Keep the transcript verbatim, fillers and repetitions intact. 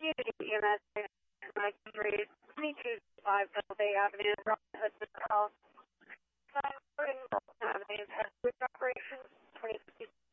Community E M S my rated twenty-two five Doubleday Avenue, Hudson House. Avenue has switch operations, twenty-two